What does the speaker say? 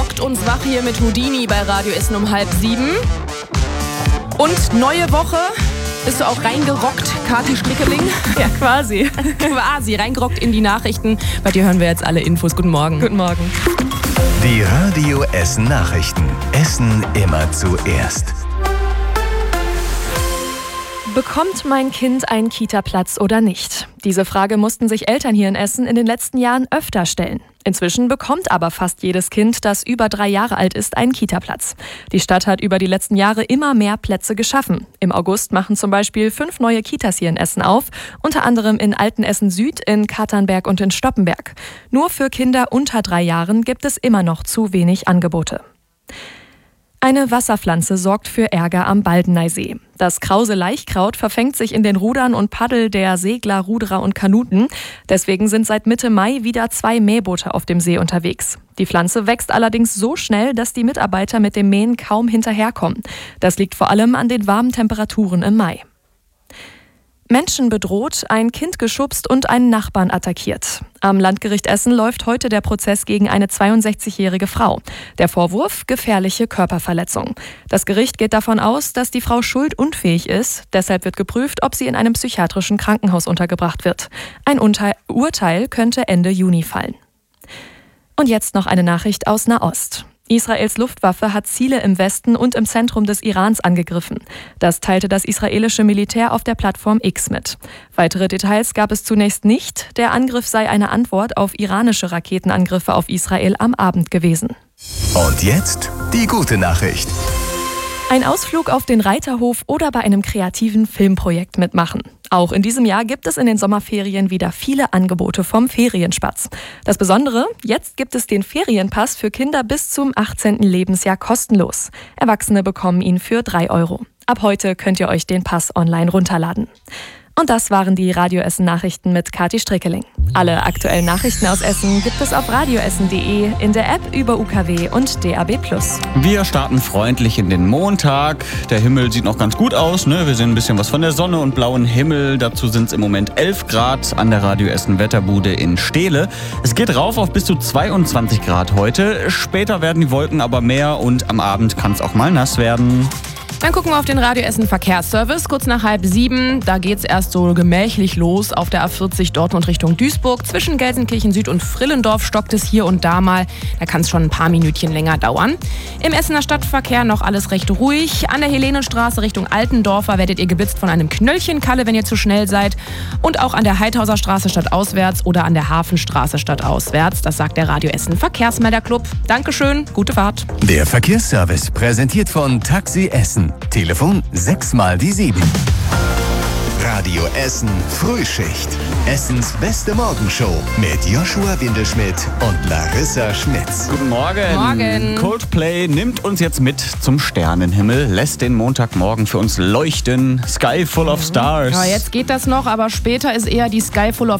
rockt uns wach hier mit Houdini bei Radio Essen um 6:30. Und neue Woche. Bist du auch reingerockt, Kathi Strickeling? Ja, quasi. Quasi, reingerockt in die Nachrichten. Bei dir hören wir jetzt alle Infos. Guten Morgen. Guten Morgen. Die Radio Essen Nachrichten. Essen immer zuerst. Bekommt mein Kind einen Kita-Platz oder nicht? Diese Frage mussten sich Eltern hier in Essen in den letzten Jahren öfter stellen. Inzwischen bekommt aber fast jedes Kind, das über 3 Jahre alt ist, einen Kita-Platz. Die Stadt hat über die letzten Jahre immer mehr Plätze geschaffen. Im August machen zum Beispiel 5 neue Kitas hier in Essen auf, unter anderem in Altenessen Süd, in Katernberg und in Stoppenberg. Nur für Kinder unter 3 Jahren gibt es immer noch zu wenig Angebote. Eine Wasserpflanze sorgt für Ärger am Baldeneysee. Das krause Laichkraut verfängt sich in den Rudern und Paddel der Segler, Ruderer und Kanuten. Deswegen sind seit Mitte Mai wieder 2 Mähboote auf dem See unterwegs. Die Pflanze wächst allerdings so schnell, dass die Mitarbeiter mit dem Mähen kaum hinterherkommen. Das liegt vor allem an den warmen Temperaturen im Mai. Menschen bedroht, ein Kind geschubst und einen Nachbarn attackiert. Am Landgericht Essen läuft heute der Prozess gegen eine 62-jährige Frau. Der Vorwurf: gefährliche Körperverletzung. Das Gericht geht davon aus, dass die Frau schuldunfähig ist. Deshalb wird geprüft, ob sie in einem psychiatrischen Krankenhaus untergebracht wird. Ein Urteil könnte Ende Juni fallen. Und jetzt noch eine Nachricht aus Nahost. Israels Luftwaffe hat Ziele im Westen und im Zentrum des Irans angegriffen. Das teilte das israelische Militär auf der Plattform X mit. Weitere Details gab es zunächst nicht. Der Angriff sei eine Antwort auf iranische Raketenangriffe auf Israel am Abend gewesen. Und jetzt die gute Nachricht. Ein Ausflug auf den Reiterhof oder bei einem kreativen Filmprojekt mitmachen. Auch in diesem Jahr gibt es in den Sommerferien wieder viele Angebote vom Ferienspatz. Das Besondere: jetzt gibt es den Ferienpass für Kinder bis zum 18. Lebensjahr kostenlos. Erwachsene bekommen ihn für 3 €. Ab heute könnt ihr euch den Pass online runterladen. Und das waren die Radio Essen Nachrichten mit Kathi Strickeling. Alle aktuellen Nachrichten aus Essen gibt es auf radioessen.de, in der App über UKW und DAB+. Wir starten freundlich in den Montag. Der Himmel sieht noch ganz gut aus, ne? Wir sehen ein bisschen was von der Sonne und blauen Himmel. Dazu sind es im Moment 11 Grad an der Radio Essen Wetterbude in Steele. Es geht rauf auf bis zu 22 Grad heute. Später werden die Wolken aber mehr und am Abend kann es auch mal nass werden. Dann gucken wir auf den Radio Essen Verkehrsservice. Kurz nach 6:30, da geht's erst so gemächlich los auf der A40 Dortmund Richtung Duisburg. Zwischen Gelsenkirchen Süd und Frillendorf stockt es hier und da mal. Da kann es schon ein paar Minütchen länger dauern. Im Essener Stadtverkehr noch alles recht ruhig. An der Helenenstraße Richtung Altendorfer werdet ihr geblitzt von einem Knöllchenkalle, wenn ihr zu schnell seid. Und auch an der Heidhauser Straße stadtauswärts oder an der Hafenstraße stadtauswärts. Das sagt der Radio Essen Verkehrsmelderclub. Dankeschön, gute Fahrt. Der Verkehrsservice präsentiert von Taxi Essen. Telefon 6x7. Radio Essen Frühschicht. Essens beste Morgenshow mit Joshua Windelschmidt und Larissa Schmitz. Guten Morgen. Morgen. Coldplay nimmt uns jetzt mit zum Sternenhimmel, lässt den Montagmorgen für uns leuchten. Sky full of stars. Ja, jetzt geht das noch, aber später ist eher die Sky full of